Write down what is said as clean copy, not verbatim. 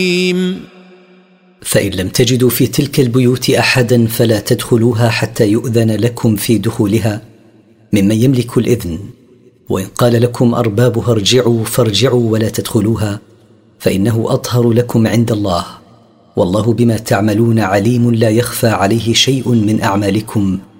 فإن لم تجدوا في تلك البيوت أحدا فلا تدخلوها حتى يؤذن لكم في دخولها ممن يملك الإذن، وإن قال لكم أربابها ارجعوا فارجعوا ولا تدخلوها، فإنه أطهر لكم عند الله، والله بما تعملون عليم، لا يخفى عليه شيء من أعمالكم